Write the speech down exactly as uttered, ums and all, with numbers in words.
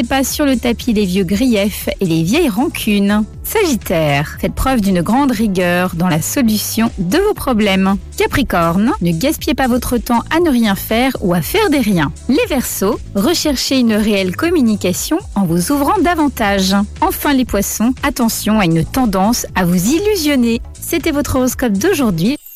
pas sur le tapis les vieux griefs et les vieilles rancunes. Sagittaire, faites preuve d'une grande rigueur dans la solution de vos problèmes. Capricorne, ne gaspillez pas votre temps à ne rien faire ou à faire des riens. Les Verseaux, recherchez une réelle communication en vous ouvrant davantage. Enfin les Poissons, attention à une tendance à vous illusionner. C'était votre horoscope d'aujourd'hui.